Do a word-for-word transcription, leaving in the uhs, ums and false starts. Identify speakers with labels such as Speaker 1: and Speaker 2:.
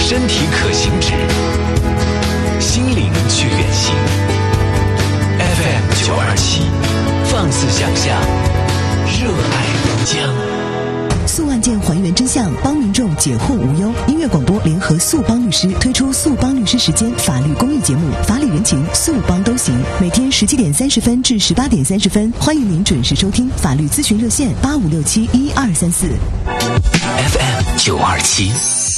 Speaker 1: 身体可行止，心灵去远行。 F M 九二七，放肆想象，热爱都江。
Speaker 2: 诉案件还原真相，帮民众解惑无忧。音乐广播联合速帮律师推出速帮律师时间法律公益节目，法理人情，速帮都行。每天十七点三十分至十八点三十分，欢迎您准时收听。法律咨询热线八五六七一二三四。
Speaker 1: F M 九二七。